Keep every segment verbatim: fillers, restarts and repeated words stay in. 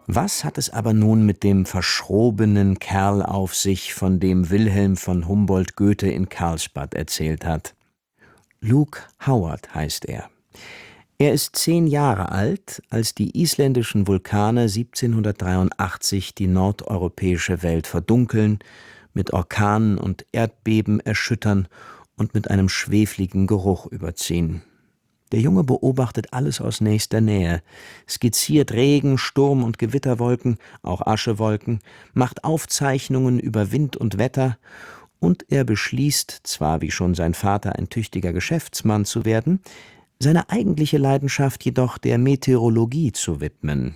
Was hat es aber nun mit dem verschrobenen Kerl auf sich, von dem Wilhelm von Humboldt Goethe in Karlsbad erzählt hat? Luke Howard heißt er. Er ist zehn Jahre alt, als die isländischen Vulkane siebzehnhundertdreiundachtzig die nordeuropäische Welt verdunkeln, mit Orkanen und Erdbeben erschüttern und mit einem schwefligen Geruch überziehen. Der Junge beobachtet alles aus nächster Nähe, skizziert Regen, Sturm- und Gewitterwolken, auch Aschewolken, macht Aufzeichnungen über Wind und Wetter, und er beschließt, zwar wie schon sein Vater ein tüchtiger Geschäftsmann zu werden, seine eigentliche Leidenschaft jedoch der Meteorologie zu widmen.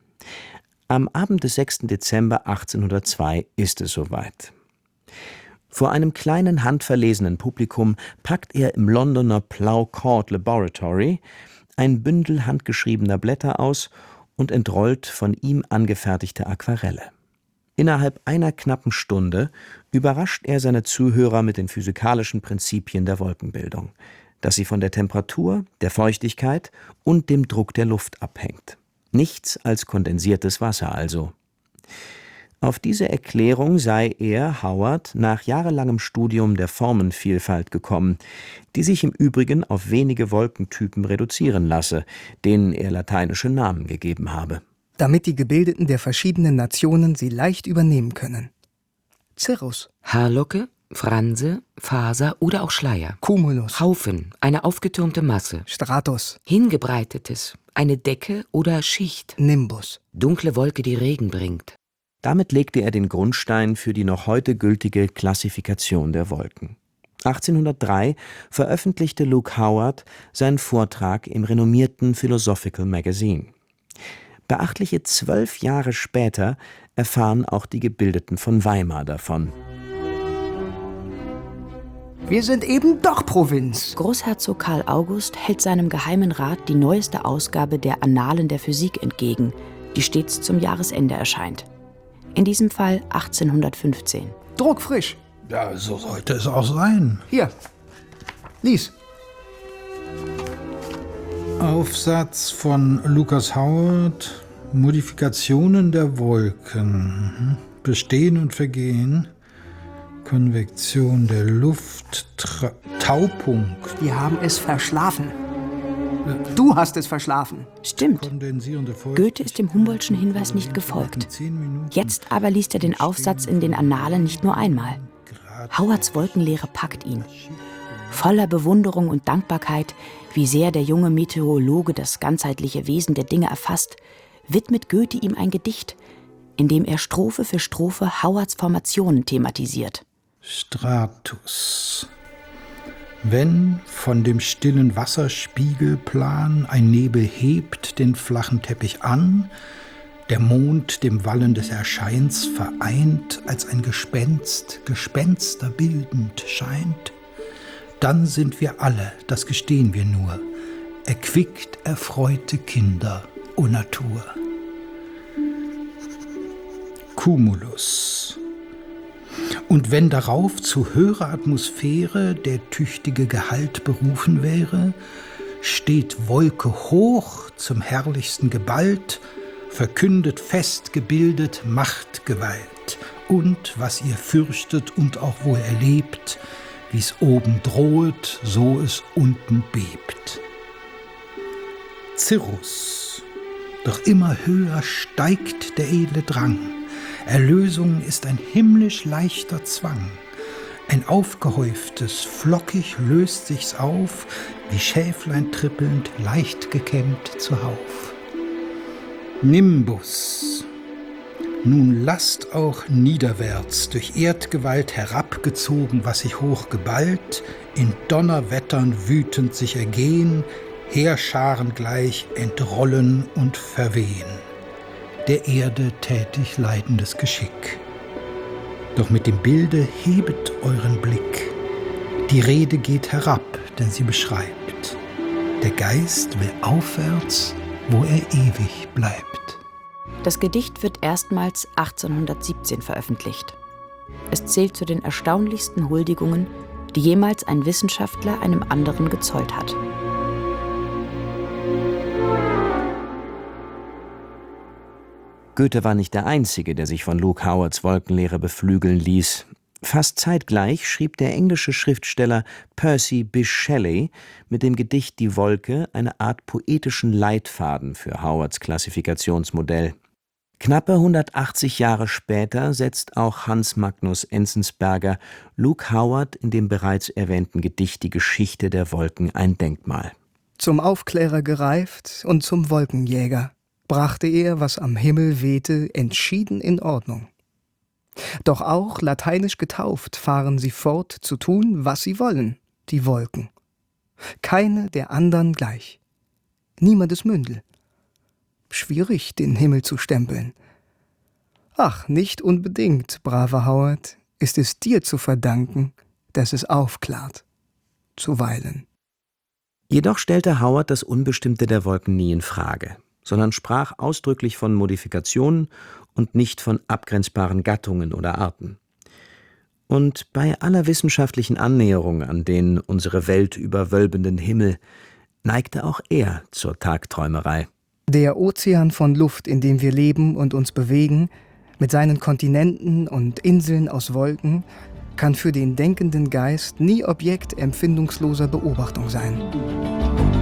Am Abend des sechsten Dezember achtzehnhundertzwei ist es soweit. Vor einem kleinen, handverlesenen Publikum packt er im Londoner Plough Court Laboratory ein Bündel handgeschriebener Blätter aus und entrollt von ihm angefertigte Aquarelle. Innerhalb einer knappen Stunde überrascht er seine Zuhörer mit den physikalischen Prinzipien der Wolkenbildung, dass sie von der Temperatur, der Feuchtigkeit und dem Druck der Luft abhängt. Nichts als kondensiertes Wasser also. Auf diese Erklärung sei er, Howard, nach jahrelangem Studium der Formenvielfalt gekommen, die sich im Übrigen auf wenige Wolkentypen reduzieren lasse, denen er lateinische Namen gegeben habe. Damit die Gebildeten der verschiedenen Nationen sie leicht übernehmen können. Cirrus. Haarlocke, Franse, Faser oder auch Schleier. Cumulus. Haufen, eine aufgetürmte Masse. Stratus. Hingebreitetes, eine Decke oder Schicht. Nimbus. Dunkle Wolke, die Regen bringt. Damit legte er den Grundstein für die noch heute gültige Klassifikation der Wolken. achtzehnhundertdrei veröffentlichte Luke Howard seinen Vortrag im renommierten Philosophical Magazine. Beachtliche zwölf Jahre später erfahren auch die Gebildeten von Weimar davon. Wir sind eben doch Provinz. Großherzog Karl August hält seinem Geheimen Rat die neueste Ausgabe der Annalen der Physik entgegen, die stets zum Jahresende erscheint. In diesem Fall achtzehnhundertfünfzehn. Druckfrisch. Ja, so sollte es auch sein. Hier, lies. Aufsatz von Lucas Howard, Modifikationen der Wolken, Bestehen und Vergehen, Konvektion der Luft, Tra- Taupunkt. Wir haben es verschlafen. Du hast es verschlafen. Stimmt. Goethe ist dem Humboldtschen Hinweis nicht gefolgt. Jetzt aber liest er den Aufsatz in den Annalen nicht nur einmal. Howards Wolkenlehre packt ihn. Voller Bewunderung und Dankbarkeit, wie sehr der junge Meteorologe das ganzheitliche Wesen der Dinge erfasst, widmet Goethe ihm ein Gedicht, in dem er Strophe für Strophe Howards Formationen thematisiert. Stratus. Wenn von dem stillen Wasserspiegelplan ein Nebel hebt den flachen Teppich an, der Mond dem Wallen des Erscheins vereint, als ein Gespenst, Gespenster bildend scheint, dann sind wir alle, das gestehen wir nur, erquickt, erfreute Kinder, o Natur. Cumulus. Und wenn darauf zu höherer Atmosphäre der tüchtige Gehalt berufen wäre, steht Wolke hoch zum herrlichsten geballt, verkündet fest gebildet Machtgewalt und was ihr fürchtet und auch wohl erlebt, wie's oben drohet, so es unten bebt. Cirrus. Doch immer höher steigt der edle Drang. Erlösung ist ein himmlisch leichter Zwang. Ein aufgehäuftes, flockig löst sich's auf, wie Schäflein trippelnd, leicht gekämmt zuhauf. Nimbus. Nun lasst auch niederwärts, durch Erdgewalt herabgezogen, was sich hoch geballt, in Donnerwettern wütend sich ergehen, Heerscharen gleich entrollen und verwehen. Der Erde tätig leidendes Geschick. Doch mit dem Bilde hebet euren Blick. Die Rede geht herab, denn sie beschreibt. Der Geist will aufwärts, wo er ewig bleibt. Das Gedicht wird erstmals achtzehnhundertsiebzehn veröffentlicht. Es zählt zu den erstaunlichsten Huldigungen, die jemals ein Wissenschaftler einem anderen gezollt hat. Goethe war nicht der Einzige, der sich von Luke Howards Wolkenlehre beflügeln ließ. Fast zeitgleich schrieb der englische Schriftsteller Percy Bysshe Shelley mit dem Gedicht Die Wolke eine Art poetischen Leitfaden für Howards Klassifikationsmodell. Knappe hundertachtzig Jahre später setzt auch Hans Magnus Enzensberger Luke Howard in dem bereits erwähnten Gedicht Die Geschichte der Wolken ein Denkmal. Zum Aufklärer gereift und zum Wolkenjäger brachte er, was am Himmel wehte, entschieden in Ordnung. Doch auch lateinisch getauft fahren sie fort, zu tun, was sie wollen, die Wolken. Keine der andern gleich. Niemandes Mündel. Schwierig, den Himmel zu stempeln. Ach, nicht unbedingt, braver Howard, ist es dir zu verdanken, dass es aufklart. Zuweilen. Jedoch stellte Howard das Unbestimmte der Wolken nie in Frage, sondern sprach ausdrücklich von Modifikationen und nicht von abgrenzbaren Gattungen oder Arten. Und bei aller wissenschaftlichen Annäherung an den unsere Welt überwölbenden Himmel neigte auch er zur Tagträumerei. Der Ozean von Luft, in dem wir leben und uns bewegen, mit seinen Kontinenten und Inseln aus Wolken, kann für den denkenden Geist nie Objekt empfindungsloser Beobachtung sein.